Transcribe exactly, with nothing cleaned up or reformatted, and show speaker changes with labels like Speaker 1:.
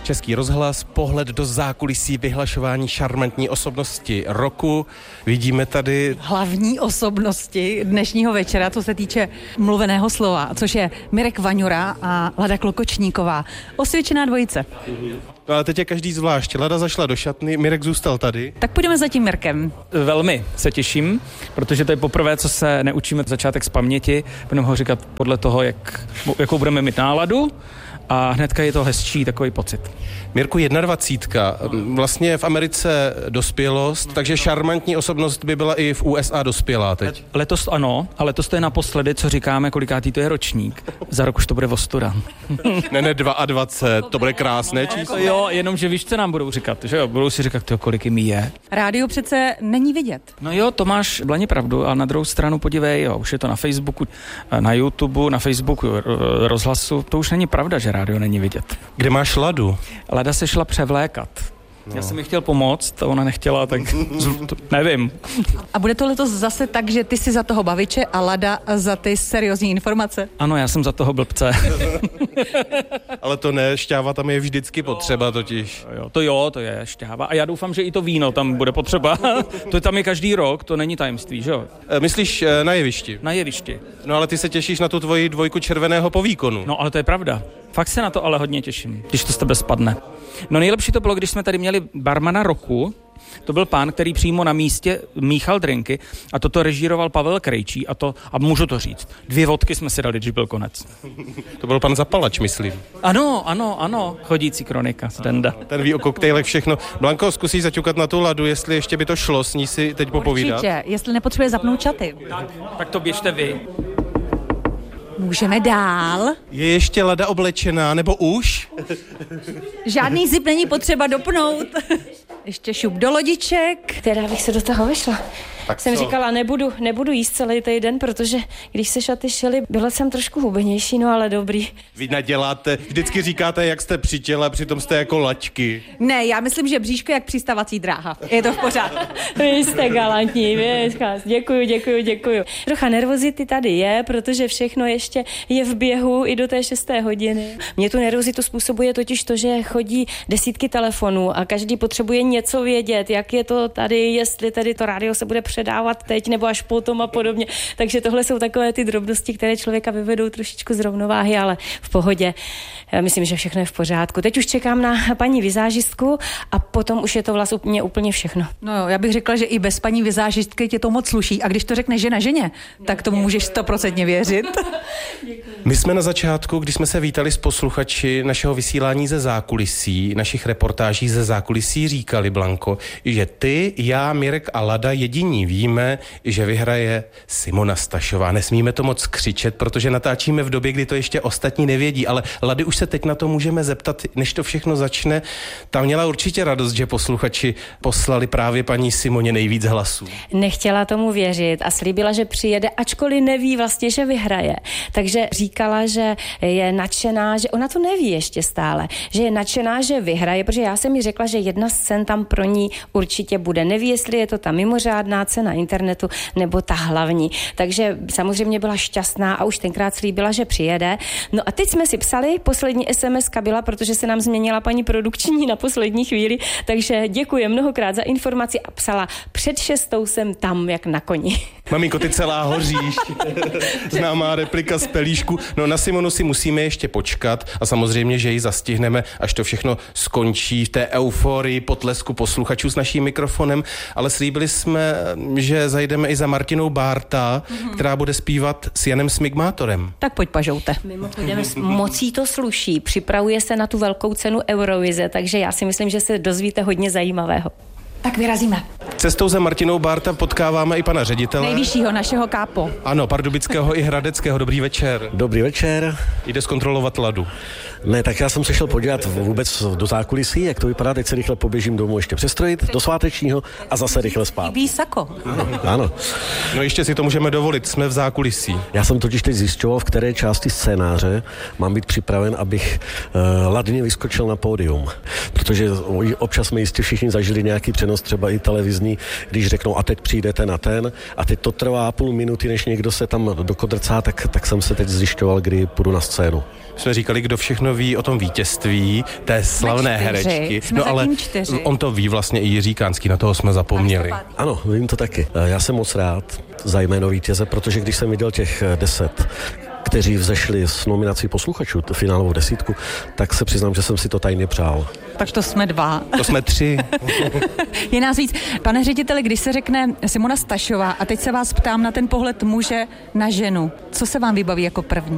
Speaker 1: Český rozhlas, pohled do zákulisí vyhlašování šarmantní osobnosti roku. Vidíme tady
Speaker 2: hlavní osobnosti dnešního večera, co se týče mluveného slova, což je Mirek Vaňura a Lada Klokočníková. Osvědčená dvojice.
Speaker 1: No ale teď je každý zvlášť. Lada zašla do šatny, Mirek zůstal tady.
Speaker 2: Tak půjdeme za tím Mirkem.
Speaker 3: Velmi se těším, protože to je poprvé, co se neučíme začátek z paměti. Budeme ho říkat podle toho, jak, jakou budeme mít náladu. A hnedka je to hezčí takový pocit.
Speaker 1: Mirku, jednadvacítka, vlastně v Americe dospělost, takže šarmantní osobnost by byla i v U S A dospělá teď.
Speaker 3: Letos ano, a letos to je naposledy, co říkáme, kolikátý to je ročník. Za rok už to bude ostuda.
Speaker 1: ne, ne, dvacet dva, to bude krásné číslo.
Speaker 3: Jo, jenom, že víš, co nám budou říkat, že jo, budou si říkat, tyjo, kolik mi je.
Speaker 2: Rádio přece není vidět.
Speaker 3: No jo, to máš blaně pravdu, a na druhou stranu podívej, jo, už je to na Facebooku, na YouTube, na Facebooku rozhlasu, to už není pravda, že rádio není vidět.
Speaker 1: Kde máš Ladu?
Speaker 3: Lada se šla převlékat. No. Já jsem jí chtěl pomoct, a ona nechtěla, tak nevím.
Speaker 2: A bude to letos zase tak, že ty jsi za toho baviče a Lada za ty seriózní informace?
Speaker 3: Ano, já jsem za toho blbce.
Speaker 1: Ale to ne, šťáva tam je vždycky potřeba totiž.
Speaker 3: Jo, to jo, to je šťáva. A já doufám, že i to víno tam bude potřeba. To tam je každý rok, to není tajemství, že jo?
Speaker 1: Myslíš na jevišti?
Speaker 3: Na jevišti.
Speaker 1: No ale ty se těšíš na tu tvoji dvojku červeného po výkonu.
Speaker 3: No ale to je pravda. Fakt se na to ale hodně těším, když to z tebe spadne. No nejlepší to bylo, když jsme tady měli barmana roku. To byl pán, který přímo na místě míchal drinky a toto režíroval Pavel Krejčí a to, a můžu to říct, dvě vodky jsme si dali, když byl konec.
Speaker 1: To byl pan Zapalač, myslím.
Speaker 3: Ano, ano, ano, chodící kronika z Denda.
Speaker 1: Ten ví o koktejlech všechno. Blanko, zkusíš zaťukat na tu Ladu, jestli ještě by to šlo s ní si teď popovídat?
Speaker 2: Určitě, jestli nepotřebuje zapnout čaty.
Speaker 3: Tak, tak to běžte vy.
Speaker 2: Můžeme dál.
Speaker 1: Je ještě Lada oblečená, nebo už?
Speaker 2: Žádný zip není potřeba dopnout. Ještě šup do lodiček.
Speaker 4: Teda bych se do toho vešla.
Speaker 1: Tak
Speaker 4: jsem
Speaker 1: co?
Speaker 4: říkala, nebudu, nebudu jíst celý týden, protože když se šaty šily, byla jsem trošku hubenější, no ale dobrý.
Speaker 1: Vy naděláte, vždycky říkáte, jak jste při těle, přitom jste jako laťky.
Speaker 2: Ne, já myslím, že bříško je jak přistavací dráha. Je to v pořádku.
Speaker 4: Vy jste galantní, vy, děkuju, děkuju, děkuju. Trocha nervozity tady je, protože všechno ještě je v běhu i do té šesté hodiny. Mě tu nervozitu způsobuje totiž to, že chodí desítky telefonů a každý potřebuje něco vědět, jak je to tady, jestli tady to rádio se bude předávat teď nebo až potom a podobně. Takže tohle jsou takové ty drobnosti, které člověka vyvedou trošičku z rovnováhy, ale v pohodě. Já myslím, že všechno je v pořádku. Teď už čekám na paní vizážistku a potom už je to vlastně úplně všechno.
Speaker 2: No jo, já bych řekla, že i bez paní vizážistky tě to moc sluší. A když to řekne žena ženě, tak tomu můžeš stoprocentně věřit.
Speaker 1: My jsme na začátku, když jsme se vítali s posluchači našeho vysílání ze zákulisí, našich reportáží ze zákulisí, říkali, Blanko, že ty, já, Mirek a Lada jediní víme, že vyhraje Simona Stašová. Nesmíme to moc křičet, protože natáčíme v době, kdy to ještě ostatní nevědí, ale Lady už se teď na to můžeme zeptat, než to všechno začne. Tam měla určitě radost, že posluchači poslali právě paní Simoně nejvíc hlasů.
Speaker 4: Nechtěla tomu věřit a slíbila, že přijede, ačkoliv neví vlastně, že vyhraje. Takže říkala, že je nadšená, že ona to neví ještě stále, že je nadšená, že vyhraje, protože já jsem jí řekla, že jedna z cen tam pro ní určitě bude. Neví, jestli je to ta mimořádná cena internetu nebo ta hlavní. Takže samozřejmě byla šťastná a už tenkrát slíbila, že přijede. No a teď jsme si psali, poslední es em eska byla, protože se nám změnila paní produkční na poslední chvíli, takže děkuji mnohokrát za informaci a psala, před šestou jsem tam, jak na koni.
Speaker 1: Maminko, ty celá hoříš. Známá replika z Pelíšku. No na Simonu si musíme ještě počkat a samozřejmě, že ji zastihneme, až to všechno skončí v té euforii, potlesku posluchačů s naším mikrofonem, ale slíbili jsme, že zajdeme i za Martinou Bárta, mm-hmm. která bude zpívat s Janem Smigmátorem.
Speaker 2: Tak pojď, pažoute.
Speaker 4: Mimochodem, mocí to sluší. Připravuje se na tu velkou cenu Eurovize, takže já si myslím, že se dozvíte hodně zajímavého.
Speaker 2: Tak vyrazíme.
Speaker 1: Cestou za Martinou Bárta potkáváme i pana ředitele.
Speaker 2: Nejvyššího našeho kápo.
Speaker 1: Ano, pardubického i hradeckého. Dobrý večer.
Speaker 5: Dobrý večer.
Speaker 1: Jde zkontrolovat Ladu.
Speaker 5: Ne, tak já jsem se šel podívat vůbec do zákulisí, jak to vypadá, teď se rychle poběžím domů ještě přestrojit, do svátečního a zase rychle spát.
Speaker 2: Chybí sako.
Speaker 5: Ano, ano.
Speaker 1: No ještě si to můžeme dovolit, jsme v zákulisí.
Speaker 5: Já jsem totiž teď zjišťoval, v které části scénáře mám být připraven, abych uh, ladně vyskočil na pódium, protože občas jsme jistě všichni zažili nějaký přenos veřejnost, třeba i televizní, když řeknou a teď přijdete na ten a teď to trvá půl minuty, než někdo se tam dokodrcá, tak, tak jsem se teď zjišťoval, kdy půjdu na scénu.
Speaker 1: Jsme říkali, kdo všechno ví o tom vítězství té slavné
Speaker 2: čtyři.
Speaker 1: herečky.
Speaker 2: Jsme
Speaker 1: No ale
Speaker 2: čtyři.
Speaker 1: on to ví vlastně i Jiří Kánský, na toho jsme zapomněli.
Speaker 5: Ano, vím to taky. Já jsem moc rád za jméno vítěze, protože když jsem viděl těch deset, kteří vzešli s nominací posluchačů, finálovou desítku, tak se přiznám, že jsem si to tajně přál.
Speaker 2: Tak to jsme dva.
Speaker 1: To jsme tři.
Speaker 2: Je nás víc. Pane řediteli, když se řekne Simona Stašová a teď se vás ptám na ten pohled muže na ženu, co se vám vybaví jako první?